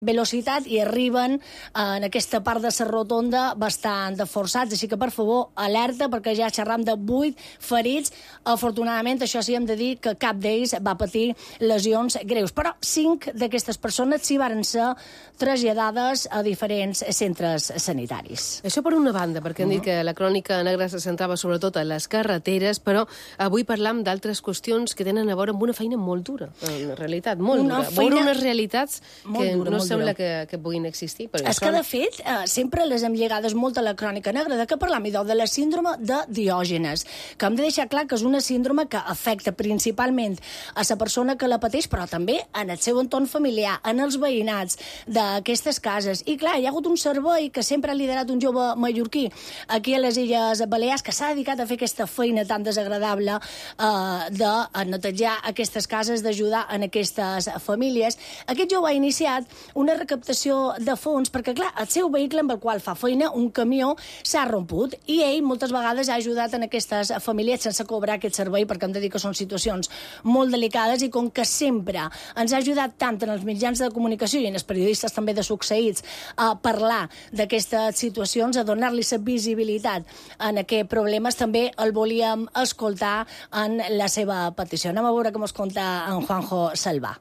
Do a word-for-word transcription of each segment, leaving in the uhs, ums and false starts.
velocitat i arriben en aquesta part de la rotonda bastant forçats, així que per favor alerta perquè ja xerram de vuit ferits. Afortunadament, això sí, hem de dir que cap d'ells va patir lesions greus, però cinc d'aquestes persones sí varen ser traslladades a diferents centres sanitaris. Això per una banda, perquè hem dit que la crònica negra se centrava sobretot en les carreteres, però avui parlam d'altres qüestions que tenen a veure amb una feina molt dura, en realitat, molt una dura. Feina... Veure unes realitats molt que dura, no sembla dura. que, que puguin existir. És que, de fet, eh, sempre les hem lligades molt a la crònica negra, de què parlam, idò, de la síndrome de Diògenes, que hem de deixar clar que és una síndrome que afecta principalment a la persona que la pateix, però també en el seu entorn familiar, en els veïnats d'aquestes cases. I, clar, hi ha hagut un servei que sempre ha liderat un jove mallorquí aquí a les Illes Balears, que s'ha dedicat a fer aquesta feina tan desagradable eh, de netejar aquestes cases, d'ajudar en aquestes famílies. Aquest jove ha iniciat una recaptació de fons perquè, clar, el seu vehicle amb el qual fa feina, un camió, s'ha romput i ell moltes vegades ha ajudat en aquestes famílies sense cobrar aquest servei, perquè hem de dir que són situacions molt delicades i com que sempre ens ha ajudat tant en els mitjans de comunicació i en els periodistes també de succeïts a parlar d'aquestes situacions, a donar-li la visibilitat en aquests problemes, també el volíem escoltar en la seva petició. Anem a veure com es conta en Juanjo Salvà.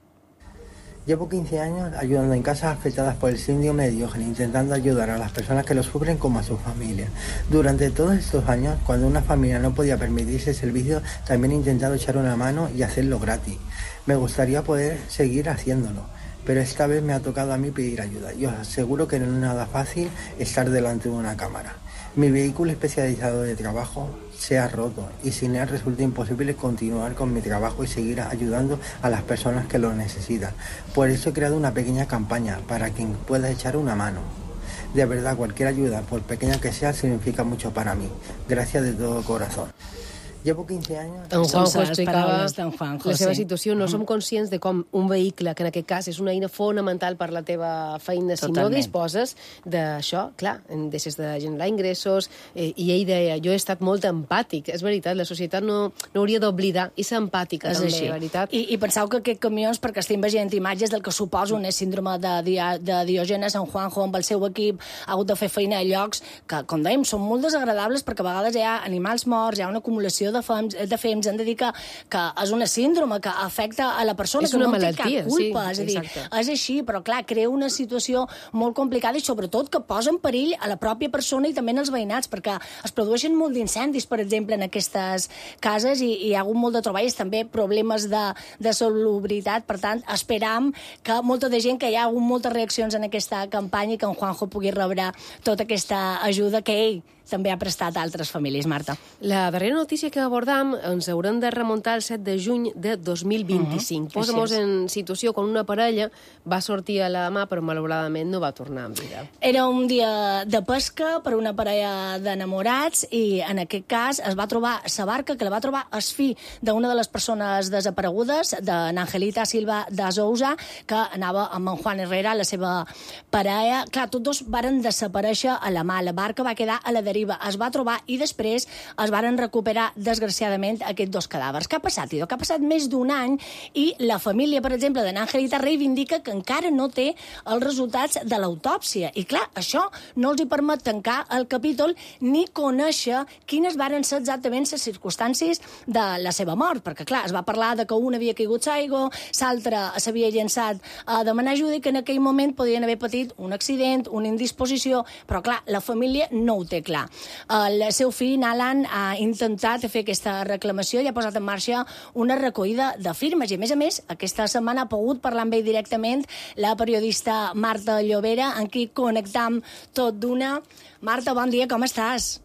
Llevo quince años ayudando en casas afectadas por el síndrome de Diógenes, intentando ayudar a las personas que lo sufren como a sus familias. Durante todos estos años, cuando una familia no podía permitirse el servicio, también he intentado echar una mano y hacerlo gratis. Me gustaría poder seguir haciéndolo, pero esta vez me ha tocado a mí pedir ayuda. Y os aseguro que no es nada fácil estar delante de una cámara. Mi vehículo especializado de trabajo se ha roto y sin él resulta imposible continuar con mi trabajo y seguir ayudando a las personas que lo necesitan. Por eso he creado una pequeña campaña para quien pueda echar una mano. De verdad, cualquier ayuda, por pequeña que sea, significa mucho para mí. Gracias de todo corazón. Llevo quince años... En Juanjo explicava Juanjo, la seva sí. situació. No som conscients de com un vehicle, que en aquest cas és una eina fonamental per la teva feina, si Totalment. no disposes d'això, clar, deixes de generar ingressos, eh, i ell deia, jo he estat molt empàtic. És veritat, la societat no, no hauria d'oblidar i ser empàtica, És també, així. veritat. I, I penseu que aquests camions, perquè estem veient imatges del que suposa un síndrome de, dia, de Diògenes, en Juanjo amb el seu equip ha hagut de fer feina a llocs que, com dèiem, són molt desagradables perquè a vegades hi ha animals morts, hi ha una acumulació de fems, de fems, hem de dir que, que és una síndrome que afecta a la persona és que no malaltia, té cap culpa. sí, és a dir, exacte. és així, però clar, crea una situació molt complicada i sobretot que posa en perill a la pròpia persona i també en els veïnats, perquè es produeixen molt d'incendis, per exemple, en aquestes cases i, i hi ha hagut molt de treballs, també problemes de, de salubritat. Per tant, esperam que molta de gent, que hi ha hagut moltes reaccions en aquesta campanya i que en Juanjo pugui rebre tota aquesta ajuda que ell també ha prestat a altres famílies. Marta. La darrera notícia que abordam ens haurem de remuntar el set de juny de dos mil vint-i-cinc. Uh -huh. Posa-mos en situació quan una parella va sortir a la mà, però malauradament no va tornar amb vida. Era un dia de pesca per una parella d'enamorats i en aquest cas es va trobar la barca, que la va trobar a fi d'una de les persones desaparegudes, de n'Angelita Silva de Sousa, que anava amb en Juan Herrera, la seva parella. Clar, tots dos varen desaparèixer a la mà. La barca va quedar a la deriva. Es va trobar i després es varen recuperar, desgraciadament, aquests dos cadàvers. Què ha passat, idò? Que ha passat més d'un any i la família, per exemple, de n'Angelita reivindica que encara no té els resultats de l'autòpsia. I clar, això no els hi permet tancar el capítol ni conèixer quines varen ser exactament les circumstàncies de la seva mort, perquè clar, es va parlar de que un havia caigut l'aigua, l'altre s'havia llançat a demanar ajuda i que en aquell moment podien haver patit un accident, una indisposició, però clar, la família no ho té clar. El seu fill, Alan, ha intentat fer aquesta reclamació i ha posat en marxa una recollida de firmes. I, a més a més, aquesta setmana ha pogut parlar amb ell directament la periodista Marta Llobera, amb qui connectam tot d'una. Marta, bon dia, com estàs?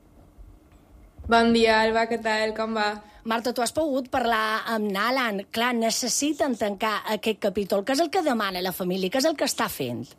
Bon dia, Alba, què tal, com va? Marta, tu has pogut parlar amb Alan. Clar, necessiten tancar aquest capítol. Què és el que demana la família? Què és el que està fent?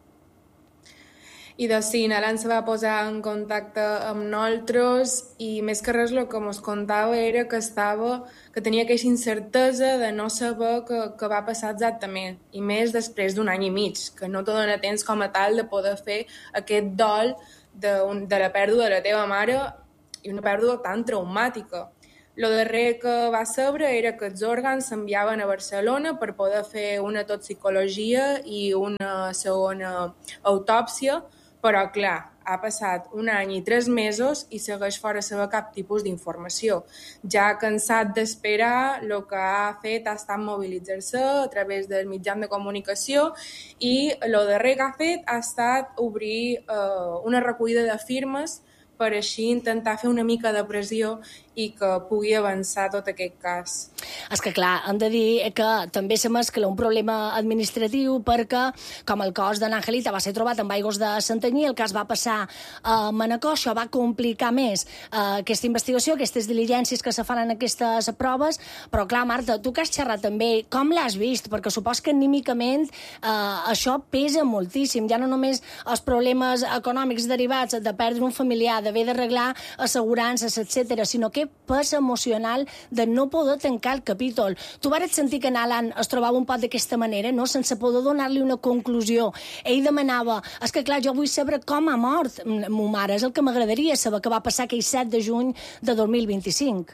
I doncs sí, Nalan se va posar en contacte amb nosaltres i més que res el que ens contava era que estava, que tenia aquesta incertesa de no saber què, què va passar exactament, i més després d'un any i mig, que no te dona temps com a tal de poder fer aquest dol de, un, de la pèrdua de la teva mare i una pèrdua tan traumàtica. el darrer que va saber era que els òrgans s'enviaven a Barcelona per poder fer una toxicologia i una segona autòpsia, però, clar, ha passat un any i tres mesos i segueix fora saber cap tipus d'informació. Ja cansat d'esperar, el que ha fet ha estat mobilitzar-se a través del mitjan de comunicació i el darrer que ha fet ha estat obrir eh, una recollida de firmes per així intentar fer una mica de pressió i que pugui avançar tot aquest cas. És que, clar, hem de dir que també se mescla un problema administratiu perquè, com el cos de l'Angelita va ser trobat en aigües de Santanyí, el cas va passar a Manacor, això va complicar més eh, aquesta investigació, aquestes diligències que se fan en aquestes proves, però, clar, Marta, tu que has xerrat també, com l'has vist? Perquè supos que anímicament eh, això pesa moltíssim, ja no només els problemes econòmics derivats de perdre un familiar, d'haver d'arreglar assegurances, etcètera, sinó que pes emocional de no poder tancar el capítol. Tu vares sentir que Alan es trobava un pot d'aquesta manera, no? Sense poder donar-li una conclusió. Ell demanava, és que clar, jo vull saber com ha mort ma mare, és el que m'agradaria saber què va passar aquell set de juny de dos mil vint-i-cinc.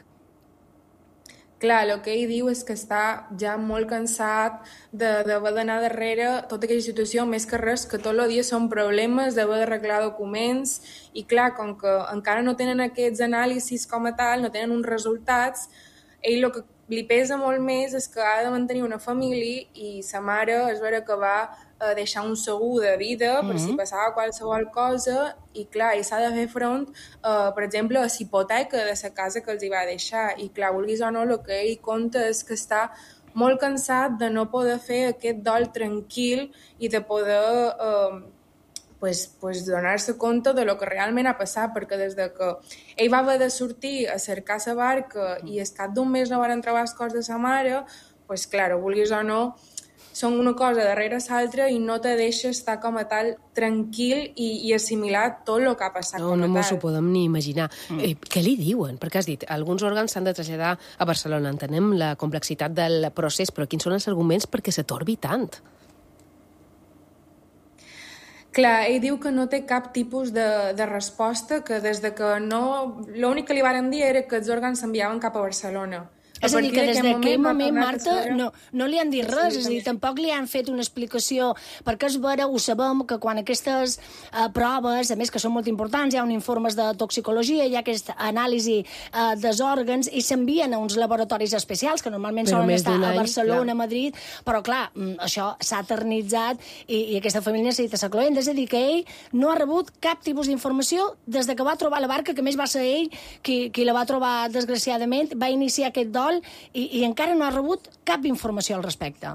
Clar, el que ell diu és que està ja molt cansat d'haver d'anar darrere tota aquella situació, més que res, que tot el dia són problemes d'haver d'arreglar documents i clar, com que encara no tenen aquests anàlisis com a tal, no tenen uns resultats, ell el que li pesa molt més és que ha de mantenir una família i sa mare és vera que va a deixar un segur de vida per si passava qualsevol cosa i clar, i s'ha de fer front, uh, per exemple, a la hipoteca de la casa que els hi va deixar i clar, vulguis o no, el que ell conta és que està molt cansat de no poder fer aquest dol tranquil i de poder uh, pues, pues donar-se compte de lo que realment ha passat, perquè des de que ell va haver de sortir a cercar la barca i al cap d'un mes no van trobar els cos de sa mare, pues, clar, vulguis o no, són una cosa darrere l'altra i no te deixa estar com a tal tranquil i, i assimilar tot el que ha passat no, com a no tal. No mos ho podem ni imaginar. Mm. Eh, què li diuen? Perquè has dit, alguns òrgans s'han de traslladar a Barcelona. Entenem la complexitat del procés, però quins són els arguments perquè s'atorbi tant? Clar, ell diu que no té cap tipus de, de resposta, que des de que no... L'únic que li varen dir era que els òrgans s'enviaven cap a Barcelona. És a dir, que des d'aquell moment, Marta, no, no li han dit res, és a dir, tampoc li han fet una explicació, perquè és vera, ho sabem, que quan aquestes uh, proves, a més que són molt importants, hi ha un informes de toxicologia, hi ha aquesta anàlisi uh, dels òrgans i s'envien a uns laboratoris especials, que normalment solen estar a Barcelona, a Madrid, però clar, això s'ha eternitzat i, i aquesta família necessita ser cloent, és a dir, que ell no ha rebut cap tipus d'informació des de que va trobar la barca, que més va ser ell qui, qui la va trobar desgraciadament, va iniciar aquest dol I, i encara no ha rebut cap informació al respecte.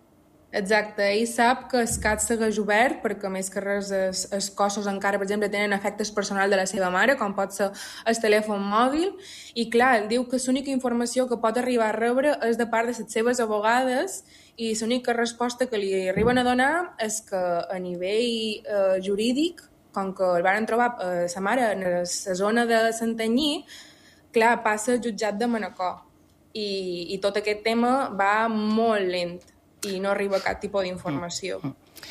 Exacte, ell sap que el cas segueix obert perquè més que res els, els cossos encara, per exemple, tenen efectes personals de la seva mare, com pot ser el telèfon mòbil, i clar, ell diu que l'única informació que pot arribar a rebre és de part de les seves abogades i l'única resposta que li arriben a donar és que a nivell eh, jurídic, com que el van trobar eh, sa mare en la zona de Santanyí, clar, passa al jutjat de Manacor. I, i tot aquest tema va molt lent i no arriba cap tipus d'informació.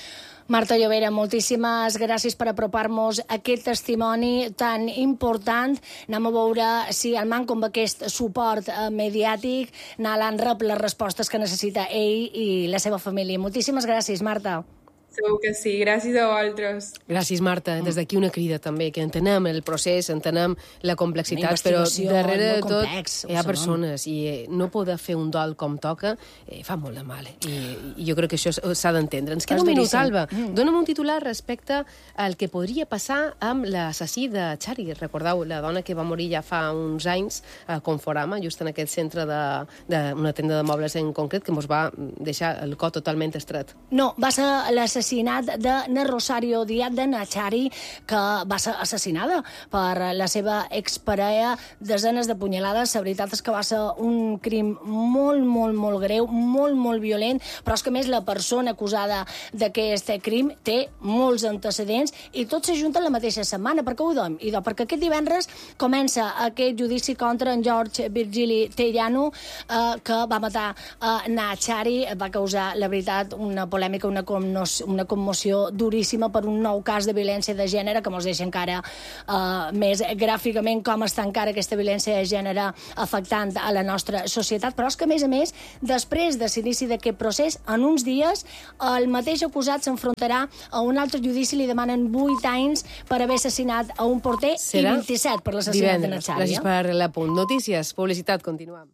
Marta Llovera, moltíssimes gràcies per apropar-nos aquest testimoni tan important. Anem a veure si el manco amb aquest suport mediàtic Nalan rep les respostes que necessita ell i la seva família. Moltíssimes gràcies, Marta. Segur que sí, gràcies a vosaltres. Gràcies, Marta. Des d'aquí una crida també, que entenem el procés, entenem la complexitat, però darrere de tot complex, hi ha persones i no poder fer un dol com toca eh, fa molt de mal. I, i jo crec que això s'ha d'entendre. Ens queda un minut, Alba. Mm. Dóna'm un titular respecte al que podria passar amb l'assassí de Chari. Recordeu, la dona que va morir ja fa uns anys a Conforama, just en aquest centre d'una tenda de mobles en concret, que ens va deixar el cor totalment estret. No, va ser l'assassinat de na Rosario Díaz de Nachari, que va ser assassinada per la seva exparella, desenes de punyalades. La veritat és que va ser un crim molt, molt, molt greu, molt, molt violent, però és que, més, la persona acusada d'aquest crim té molts antecedents i tot s'ajunta la mateixa setmana. Per què ho diem? I perquè aquest divendres comença aquest judici contra en George Virgili Tellano, eh, que va matar a Nachari, va causar, la veritat, una polèmica, una, una una commoció duríssima per un nou cas de violència de gènere que ens deixa encara uh, més gràficament com està encara aquesta violència de gènere afectant a la nostra societat, però és que, a més a més, després de l'inici d'aquest procés, en uns dies, el mateix acusat s'enfrontarà a un altre judici, li demanen vuit anys per haver assassinat a un porter Serà? i vint-i-set per l'assassinat de Natxària. Gràcies per l'apunt. Notícies, publicitat, continuem.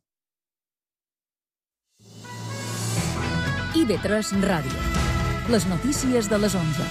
I V tres Ràdio. Les notícies de les onze.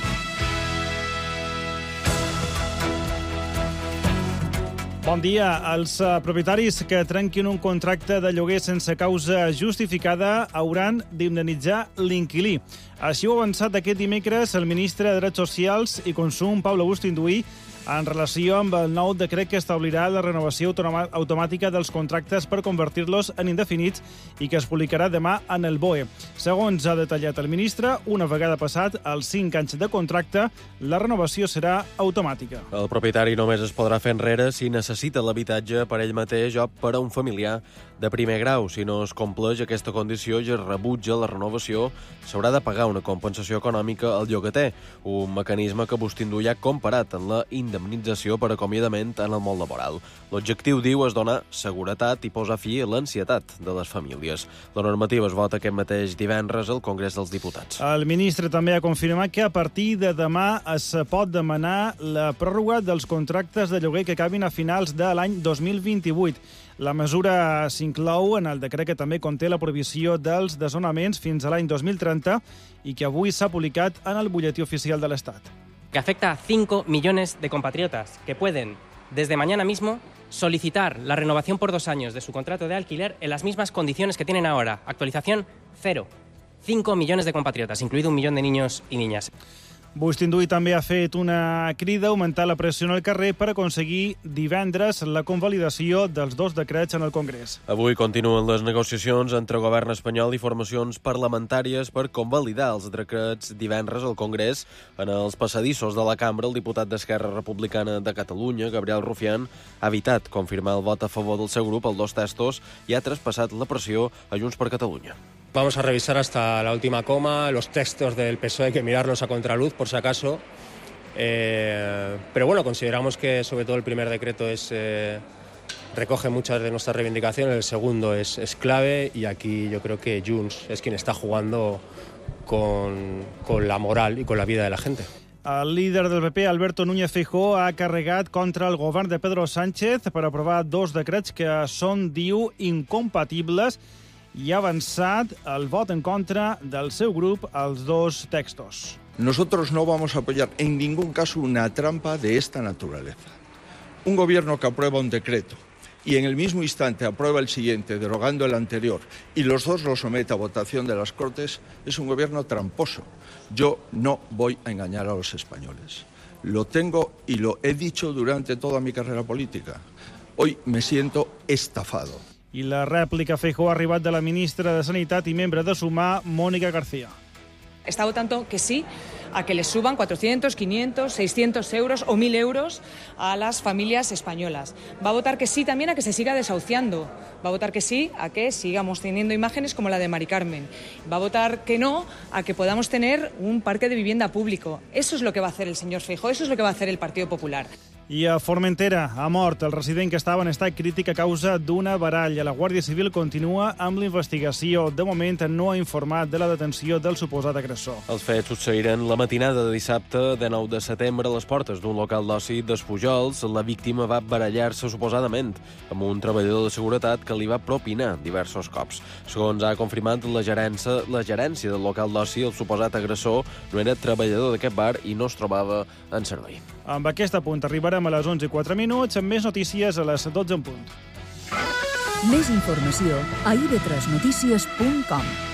Bon dia. Els propietaris que trenquin un contracte de lloguer sense causa justificada hauran d'indemnitzar l'inquilí. Així ho ha avançat aquest dimecres el ministre de Drets Socials i Consum, Pablo Bustinduy, en relació amb el nou decret que establirà la renovació automàtica dels contractes per convertir-los en indefinits i que es publicarà demà en el B O E. Segons ha detallat el ministre, una vegada passat els cinc anys de contracte, la renovació serà automàtica. El propietari només es podrà fer enrere si necessita l'habitatge per ell mateix o per a un familiar de primer grau. Si no es compleix aquesta condició i es rebutja la renovació, s'haurà de pagar una compensació econòmica al llogater, un mecanisme que Bustinduy ha comparat en la indemnització per acomiadament en el món laboral. L'objectiu, diu, és donar seguretat i posar fi a l'ansietat de les famílies. La normativa es vota aquest mateix divendres al Congrés dels Diputats. El ministre també ha confirmat que a partir de demà es pot demanar la pròrroga dels contractes de lloguer que acabin a finals de l'any dos mil vint-i-vuit. La mesura s'inclou en el decret que també conté la prohibició dels desnonaments fins a l'any dos mil trenta i que avui s'ha publicat en el butlletí oficial de l'Estat. Que afecta a cinco millones de compatriotas que pueden, desde mañana mismo, solicitar la renovación por dos años de su contrato de alquiler en las mismas condiciones que tienen ahora. Actualización cero. cinco millones de compatriotas, incluido un millón de niños y niñas. Bustinduy també ha fet una crida a augmentar la pressió al carrer per aconseguir divendres la convalidació dels dos decrets en el Congrés. Avui continuen les negociacions entre el govern espanyol i formacions parlamentàries per convalidar els decrets divendres al Congrés. En els passadissos de la cambra, el diputat d'Esquerra Republicana de Catalunya, Gabriel Rufián, ha evitat confirmar el vot a favor del seu grup als dos textos i ha traspassat la pressió a Junts per Catalunya. Vamos a revisar hasta la última coma, los textos del P S O E hay que mirarlos a contraluz, por si acaso. Eh, pero bueno, consideramos que sobre todo el primer decreto es, eh, recoge muchas de nuestras reivindicaciones, el segundo es, es clave y aquí yo creo que Junts es quien está jugando con, con la moral y con la vida de la gente. El líder del P P, Alberto Núñez Feijóo, ha carregat contra el govern de Pedro Sánchez per aprovar dos decrets que són, diu, incompatibles i ha avançat el vot en contra del seu grup als dos textos. Nosotros no vamos a apoyar en ningún caso una trampa de esta naturaleza. Un gobierno que aprueba un decreto y en el mismo instante aprueba el siguiente, derogando el anterior, y los dos lo somete a votación de las Cortes, es un gobierno tramposo. Yo no voy a engañar a los españoles. Lo tengo y lo he dicho durante toda mi carrera política. Hoy me siento estafado. I la rèplica Feijóo ha arribat de la ministra de Sanitat i membre de Sumar, Mónica García. Está votando que sí a que les suban cuatrocientos, quinientos, seiscientos euros o mil euros a las familias españolas. Va a votar que sí también a que se siga desahuciando. Va a votar que sí a que sigamos teniendo imágenes como la de Mari Carmen. Va a votar que no a que podamos tener un parque de vivienda público. Eso es lo que va a hacer el señor Feijóo, eso es lo que va a hacer el Partido Popular. I a Formentera ha mort el resident que estava en estat crític a causa d'una baralla. La Guàrdia Civil continua amb l'investigació. De moment no ha informat de la detenció del suposat agressor. Els fets succeiren la matinada de dissabte de nou de setembre a les portes d'un local d'oci d'Espujols. La víctima va barallar-se suposadament amb un treballador de seguretat que li va propinar diversos cops. Segons ha confirmat la gerència, la gerència del local d'oci, el suposat agressor no era treballador d'aquest bar i no es trobava en servei. Amb aquest apunt arribarem a les onze i quatre minuts, amb més notícies a les dotze en punt. Més informació a i v tres notícies punt com.